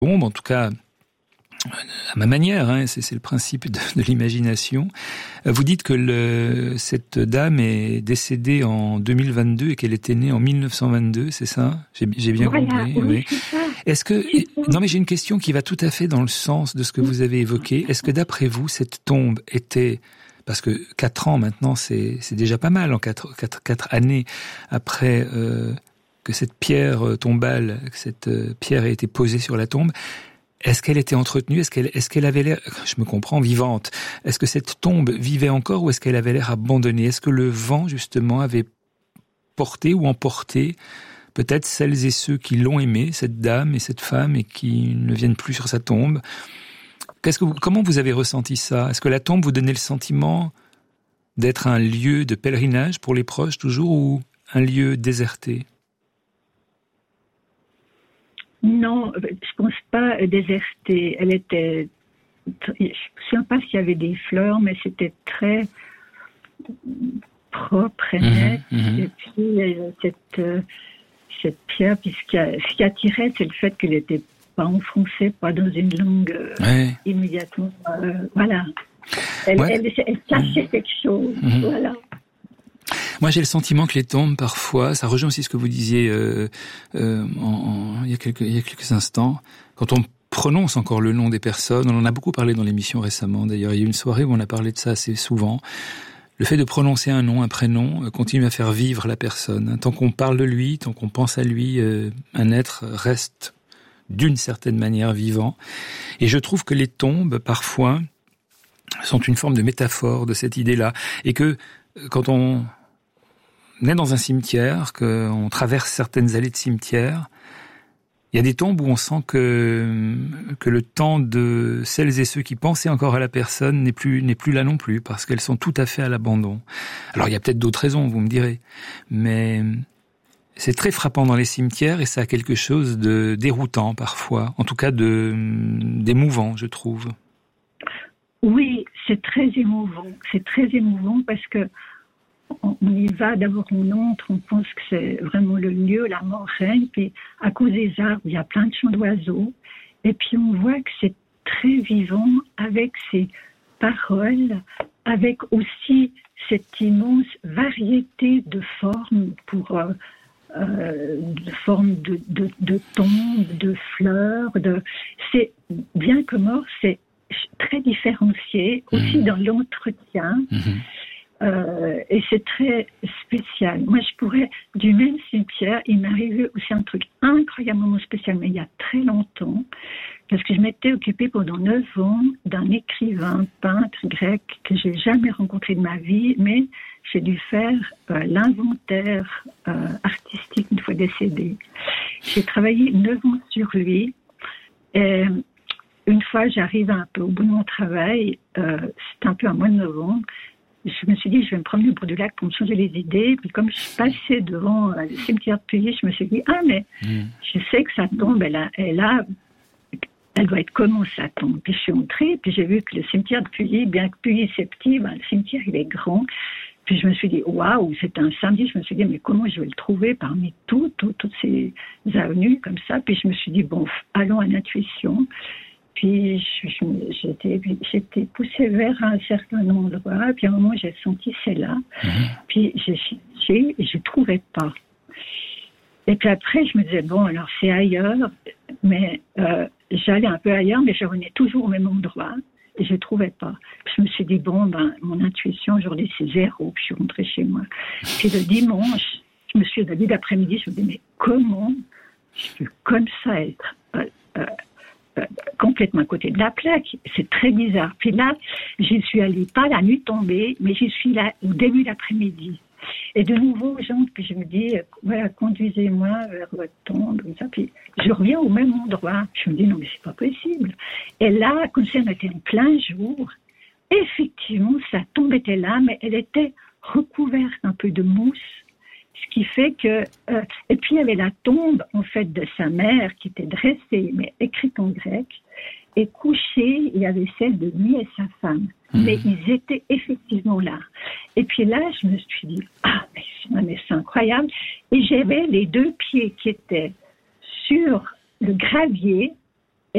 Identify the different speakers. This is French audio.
Speaker 1: tombe, en tout cas à ma manière, c'est le principe de l'imagination. Vous dites que cette dame est décédée en 2022 et qu'elle était née en 1922, c'est ça ? J'ai bien compris. Oui. Est-ce que non, mais j'ai une question qui va tout à fait dans le sens de ce que vous avez évoqué. Est-ce que d'après vous, cette tombe était, parce que 4 ans maintenant, c'est déjà pas mal, en 4 années après que cette pierre tombale, que cette pierre ait été posée sur la tombe. Est-ce qu'elle était entretenue ? Est-ce qu'elle avait l'air, je me comprends, vivante ? Est-ce que cette tombe vivait encore ou est-ce qu'elle avait l'air abandonnée ? Est-ce que le vent, justement, avait porté ou emporté peut-être celles et ceux qui l'ont aimée, cette dame et cette femme, et qui ne viennent plus sur sa tombe ? Comment vous avez ressenti ça ? Est-ce que la tombe vous donnait le sentiment d'être un lieu de pèlerinage pour les proches toujours, ou un lieu déserté ?
Speaker 2: Non, je pense pas désertée. Elle était, je me souviens pas s'il y avait des fleurs, mais c'était très propre et net. Et puis cette pierre, puis ce qui attirait, c'est le fait qu'elle n'était pas enfoncée, pas dans une langue immédiatement. Voilà. Elle cachait quelque chose. Voilà.
Speaker 1: Moi, j'ai le sentiment que les tombes, parfois, ça rejoint aussi ce que vous disiez il y a quelques instants, quand on prononce encore le nom des personnes, on en a beaucoup parlé dans l'émission récemment, d'ailleurs, il y a eu une soirée où on a parlé de ça assez souvent, le fait de prononcer un nom, un prénom, continue à faire vivre la personne. Tant qu'on parle de lui, tant qu'on pense à lui, un être reste d'une certaine manière vivant. Et je trouve que les tombes, parfois, sont une forme de métaphore de cette idée-là, et que quand on est dans un cimetière, qu'on traverse certaines allées de cimetière, il y a des tombes où on sent que le temps de celles et ceux qui pensaient encore à la personne n'est plus là non plus, parce qu'elles sont tout à fait à l'abandon. Alors il y a peut-être d'autres raisons, vous me direz, mais c'est très frappant dans les cimetières et ça a quelque chose de déroutant parfois, en tout cas d'émouvant, je trouve.
Speaker 2: Oui, c'est très émouvant. C'est très émouvant parce que on y va, d'abord on entre, on pense que c'est vraiment le lieu, la mort règne, puis à cause des arbres, il y a plein de chants d'oiseaux, et puis on voit que c'est très vivant avec ses paroles, avec aussi cette immense variété de formes de formes de tombes, de fleurs, c'est bien que mort, c'est très différencié, aussi dans l'entretien. Et c'est très spécial. Moi, du même cimetière, il m'est arrivé aussi un truc incroyablement spécial, mais il y a très longtemps, parce que je m'étais occupée pendant 9 ans d'un écrivain, peintre grec que j'ai jamais rencontré de ma vie, mais j'ai dû faire l'inventaire artistique une fois décédé. J'ai travaillé 9 ans sur lui, et une fois j'arrive un peu au bout de mon travail, c'était un peu un mois de novembre, je me suis dit, je vais me promener au bord du lac pour me changer les idées. Puis comme je passais devant le cimetière de Puyi, je me suis dit, je sais que sa tombe, elle doit être comment sa tombe. Puis je suis entrée, puis j'ai vu que le cimetière de Puyi, bien que Puyi c'est petit, le cimetière il est grand. Puis je me suis dit, waouh, c'était un samedi. Je me suis dit, mais comment je vais le trouver parmi toutes ces avenues comme ça. Puis je me suis dit, bon, allons à l'intuition. Puis j'étais poussée vers un certain endroit, puis à un moment j'ai senti c'est là, puis j'ai cherché et je ne trouvais pas. Et puis après je me disais bon alors c'est ailleurs, mais j'allais un peu ailleurs, mais je revenais toujours au même endroit et je ne trouvais pas. Puis je me suis dit bon mon intuition aujourd'hui c'est 0, puis je suis rentrée chez moi. Puis le dimanche, je me suis dit d'après-midi, je me dis mais comment je peux comme ça être complètement à côté de la plaque, c'est très bizarre. Puis là, j'y suis allée pas la nuit tombée, mais j'y suis là au début d'après-midi. Et de nouveau, puis je me dis, voilà, conduisez-moi vers votre tombe, comme ça. Puis je reviens au même endroit. Je me dis, non, mais c'est pas possible. Et là, comme si on était en plein jour, effectivement, sa tombe était là, mais elle était recouverte un peu de mousse. Ce qui fait que... et puis, il y avait la tombe, en fait, de sa mère qui était dressée, mais écrite en grec. Et couchée, il y avait celle de lui et sa femme. Mais ils étaient effectivement là. Et puis là, je me suis dit, mais c'est incroyable. Et j'avais les 2 pieds qui étaient sur le gravier